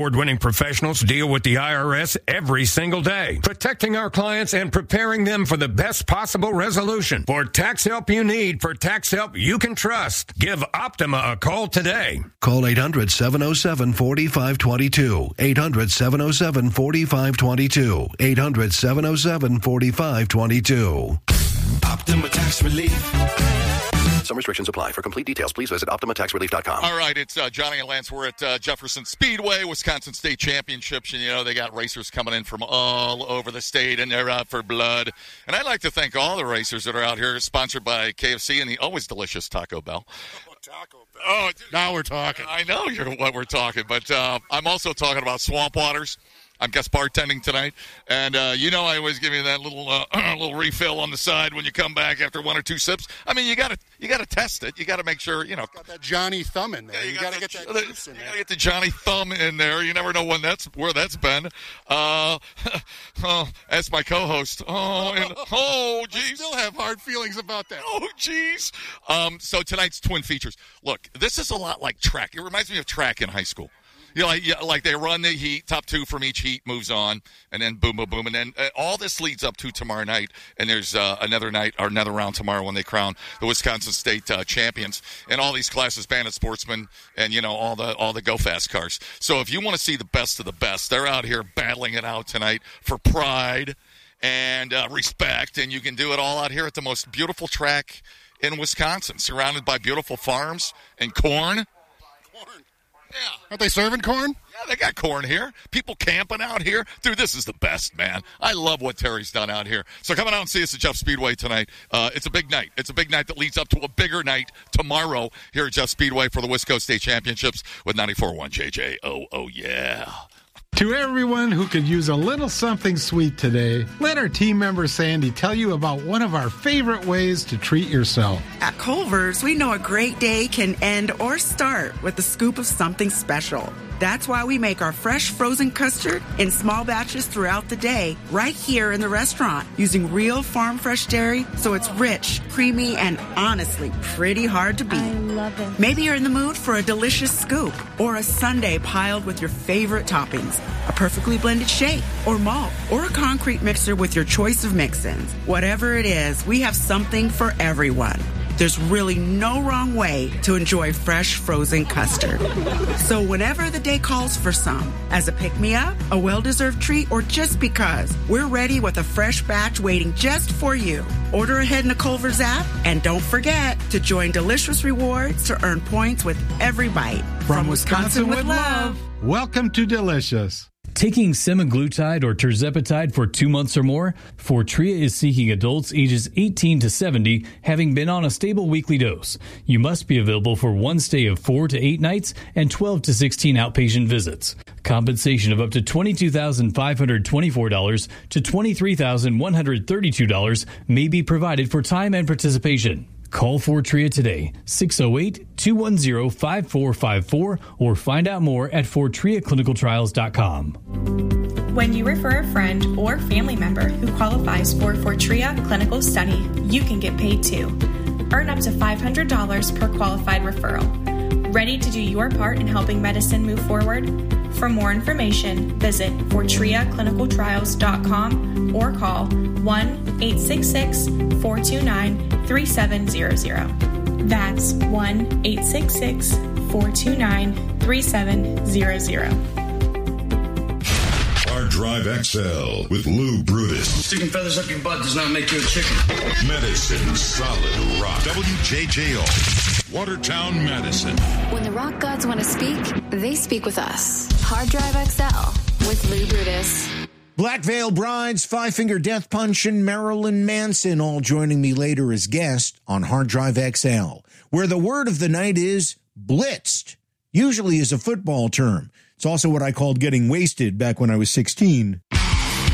Award-winning professionals deal with the IRS every single day, protecting our clients and preparing them for the best possible resolution. For tax help you need, for tax help you can trust, give Optima a call today. Call 800-707-4522. 800-707-4522. 800-707-4522. Optima Tax Relief. Some restrictions apply. For complete details, please visit OptimaTaxRelief.com. All right, it's Johnny and Lance. We're at Jefferson Speedway, Wisconsin State Championships, and, you know, they got racers coming in from all over the state, and they're out for blood. And I'd like to thank all the racers that are out here, sponsored by KFC and the always delicious Taco Bell. Taco Bell. Oh, now we're talking. I know you're what we're talking, but I'm also talking about Swamp Waters. I'm guest bartending tonight, and you know I always give you that little little refill on the side when you come back after one or two sips. I mean, you got to test it. You got to make sure, you know. Got that Johnny Thumb in there. Yeah, you got to get that juice in there. You got to get the Johnny Thumb in there. You never know where that's been. As my co-host. I geez. still have hard feelings about that. Oh, geez. So tonight's twin features. Look, this is a lot like track. It reminds me of track in high school. You know, like they run the heat, top two from each heat moves on, and then boom, boom, boom, and then all this leads up to tomorrow night, and there's another round tomorrow when they crown the Wisconsin State champions, and all these classes, bandit sportsmen, and, you know, all the go fast cars. So if you want to see the best of the best, they're out here battling it out tonight for pride and respect, and you can do it all out here at the most beautiful track in Wisconsin, surrounded by beautiful farms and corn. Yeah. Aren't they serving corn? Yeah, they got corn here. People camping out here. Dude, this is the best, man. I love what Terry's done out here. So come on out and see us at Jeff Speedway tonight. It's a big night. It's a big night that leads up to a bigger night tomorrow here at Jeff Speedway for the Wisco State Championships with 94.1 JJ. Oh, yeah. To everyone who could use a little something sweet today, let our team member Sandy tell you about one of our favorite ways to treat yourself. At Culver's, we know a great day can end or start with a scoop of something special. That's why we make our fresh frozen custard in small batches throughout the day, right here in the restaurant, using real farm fresh dairy, so it's rich, creamy, and honestly pretty hard to beat. I love it. Maybe you're in the mood for a delicious scoop or a sundae piled with your favorite toppings, a perfectly blended shake or malt, or a concrete mixer with your choice of mix-ins. Whatever it is, we have something for everyone. There's really no wrong way to enjoy fresh frozen custard. So whenever the day calls for some, as a pick-me-up, a well-deserved treat, or just because, we're ready with a fresh batch waiting just for you. Order ahead in the Culver's app, and don't forget to join Delicious Rewards to earn points with every bite. From Wisconsin with love. Welcome to Delicious. Taking semaglutide or tirzepatide for 2 months or more, Fortrea is seeking adults ages 18 to 70 having been on a stable weekly dose. You must be available for one stay of 4 to 8 nights and 12 to 16 outpatient visits. Compensation of up to $22,524 to $23,132 may be provided for time and participation. Call Fortrea today, 608-210-5454, or find out more at FortreaClinicalTrials.com. When you refer a friend or family member who qualifies for Fortrea Clinical Study, you can get paid too. Earn up to $500 per qualified referral. Ready to do your part in helping medicine move forward? For more information, visit FortreaClinicalTrials.com or call 1-866-429-3700. That's 1-866-429-3700. Hard Drive XL with Lou Brutus. Sticking feathers up your butt does not make you a chicken. Medicine Solid Rock. WJJO. Watertown, Madison. When the rock gods want to speak, they speak with us. Hard Drive XL with Lou Brutus. Black Veil Brides, Five Finger Death Punch, and Marilyn Manson all joining me later as guests on Hard Drive XL, where the word of the night is blitzed, usually is a football term. It's also what I called getting wasted back when I was 16.